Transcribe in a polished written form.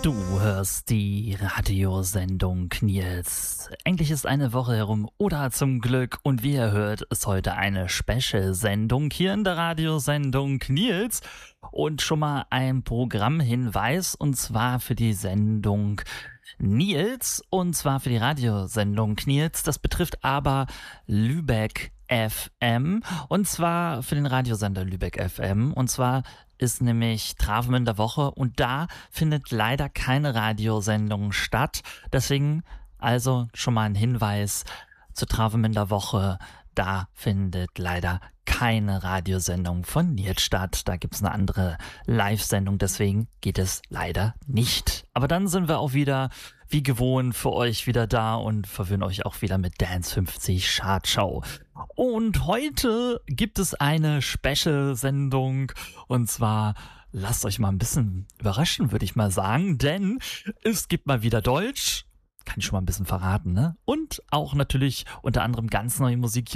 Du hörst die Radiosendung Nils. Endlich ist eine Woche herum oder zum Glück und wie ihr hört, ist heute eine Special-Sendung hier in der Radiosendung Nils und schon mal ein Programmhinweis und zwar für die Sendung Nils und zwar für die Radiosendung Nils. Das betrifft aber Lübeck FM und zwar für den Radiosender Lübeck FM und zwar ist nämlich Travemünder Woche und da findet leider keine Radiosendung statt. Deswegen also schon mal ein Hinweis zur Travemünder Woche. Da findet leider keine Radiosendung von Nils statt. Da gibt's eine andere Live-Sendung, deswegen geht es leider nicht. Aber dann sind wir auch wieder wie gewohnt für euch wieder da und verwöhnen euch auch wieder mit Dance 50 Chartshow. Und heute gibt es eine Special-Sendung und zwar lasst euch mal ein bisschen überraschen, würde ich mal sagen, denn es gibt mal wieder Deutsch. Kann ich schon mal ein bisschen verraten, ne? Und auch natürlich unter anderem ganz neue Musik hier